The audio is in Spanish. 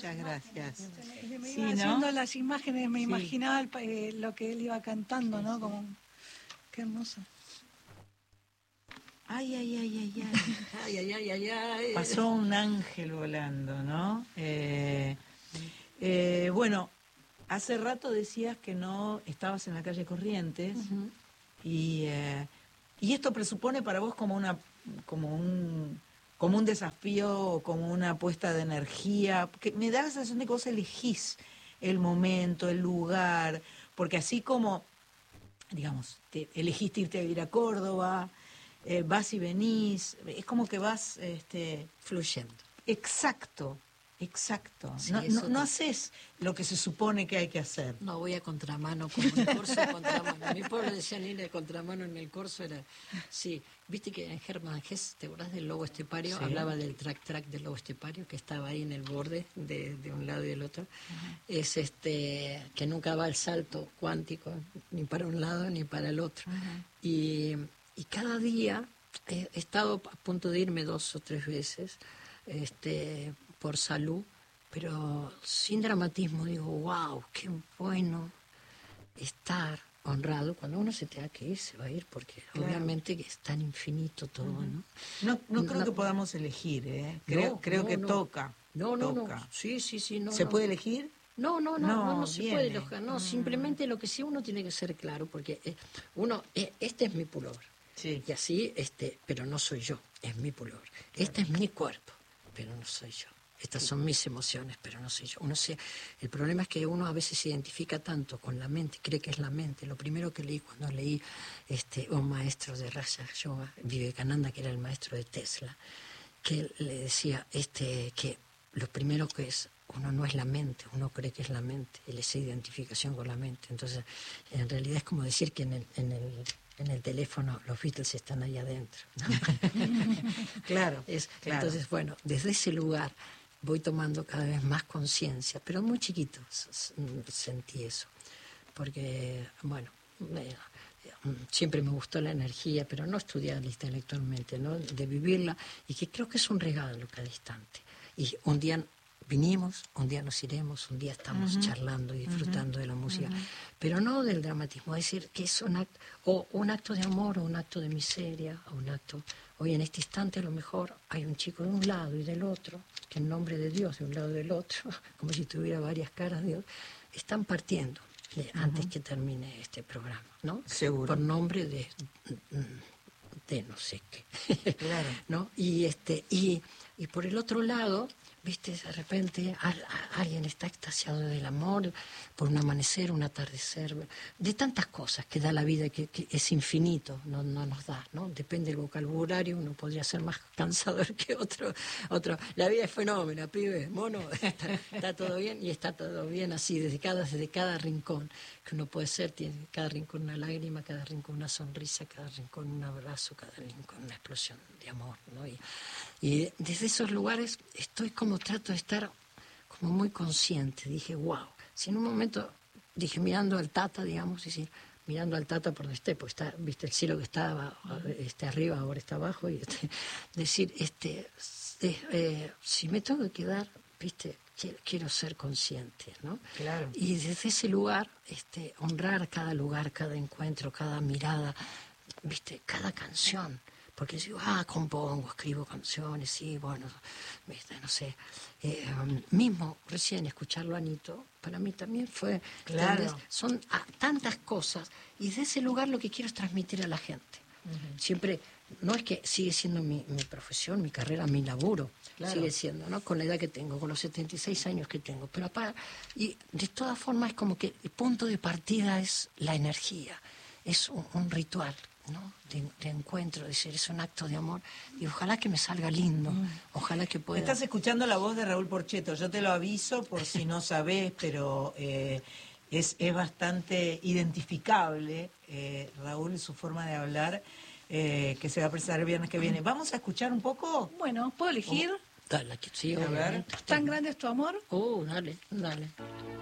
Muchas gracias. Me Sí, iba ¿no? haciendo las imágenes, me Sí. imaginaba lo que él iba cantando, ¿no? Sí. Como, qué hermoso. Ay, ay, ay, ay, ay. Ay, ay, ay, ay, ay. Pasó un ángel volando, ¿no? Bueno, hace rato decías que no estabas en la calle Corrientes. Ujú. Y esto presupone para vos como un desafío, como una apuesta de energía, que me da la sensación de que vos elegís el momento, el lugar, porque así como, digamos, te elegiste irte a vivir a Córdoba, vas y venís, es como que vas, Fluyendo. exacto, exacto. Sí, No haces lo que se supone que hay que hacer. No, voy a contramano, como en el corso de contramano. Mi pueblo decía ir de contramano en el corso era... Sí, viste que en Hermann Hesse, ¿te acordás del lobo estepario? Sí. Hablaba del track del lobo estepario, que estaba ahí en el borde de un lado y del otro. Es que nunca va el salto cuántico, ni para un lado ni para el otro. Y cada día he estado a punto de irme 2 o 3 veces, por salud, pero sin dramatismo. Digo, wow, qué bueno estar honrado. Cuando uno se tenga que ir, se va a ir, porque Claro. obviamente que es tan infinito todo, ¿no? No creo que podamos elegir, ¿eh? Creo que no. toca. No. Toca. Sí, no. ¿Se no. puede elegir? No se viene. puede elogiar. No, simplemente lo que sí uno tiene que ser claro, porque este es mi pullover. Sí. Y así, pero no soy yo, es mi pullover. Este es mi cuerpo, pero no soy yo. Estas son mis emociones, pero no soy yo. El problema es que uno a veces se identifica tanto con la mente, cree que es la mente. Lo primero que leí cuando leí un maestro de Raja Yoga, Vivekananda, que era el maestro de Tesla, que le decía que lo primero que es, uno no es la mente, uno cree que es la mente, y esa identificación con la mente. Entonces, en realidad es como decir que en el teléfono los Beatles están ahí adentro, ¿no? Claro. Entonces, bueno, desde ese lugar voy tomando cada vez más conciencia, pero muy chiquito sentí eso, porque, bueno, siempre me gustó la energía, pero no estudiarla intelectualmente, ¿no? De vivirla, y que creo que es un regalo cada instante. Y un día vinimos, un día nos iremos, un día estamos charlando y disfrutando de la música, pero no del dramatismo, es decir, que es un acto de amor, o un acto de miseria, o un acto... Hoy en este instante a lo mejor hay un chico de un lado y del otro, que en nombre de Dios, de un lado y del otro, como si tuviera varias caras de Dios, están partiendo antes que termine este programa, ¿no? Seguro. Por nombre de no sé qué. Claro. ¿No? Y por el otro lado, viste, de repente alguien está extasiado del amor por un amanecer, un atardecer, de tantas cosas que da la vida, que es infinito, no nos da, ¿no? Depende del vocabulario, uno podría ser más cansador que otro. La vida es fenómeno, pibe, mono, está todo bien, y está todo bien así, desde cada rincón que uno puede ser, tiene cada rincón una lágrima, cada rincón una sonrisa, cada rincón un abrazo, cada rincón una explosión de amor, ¿no? Y desde esos lugares trato de estar como muy consciente. Dije, wow, si en un momento, mirando al Tata, digamos, mirando al Tata por donde esté, porque está, viste, el cielo que estaba arriba, ahora está abajo, y decir, si me tengo que quedar, viste, quiero ser consciente, ¿no? Claro. Y desde ese lugar, honrar cada lugar, cada encuentro, cada mirada, viste, cada canción. Porque yo compongo, escribo canciones, sí, bueno, no sé. Mismo recién escucharlo a Anito, para mí también fue... Claro. ¿entendés? Son tantas cosas, y de ese lugar lo que quiero es transmitir a la gente. Siempre, no es que sigue siendo mi profesión, mi carrera, mi laburo, Claro. Sigue siendo, ¿no? Con la edad que tengo, con los 76 años que tengo. Pero y de todas formas es como que el punto de partida es la energía, es un ritual, ¿no? De encuentro, es un acto de amor, y ojalá que me salga lindo, ojalá que pueda... Estás escuchando la voz de Raúl Porchetto, yo te lo aviso por si no sabés, pero es bastante identificable, Raúl, y su forma de hablar, que se va a presentar el viernes que viene. ¿Vamos a escuchar un poco? Bueno, ¿puedo elegir? Dale, que sí, A ver. obviamente. ¿Tan grande es tu amor? Dale.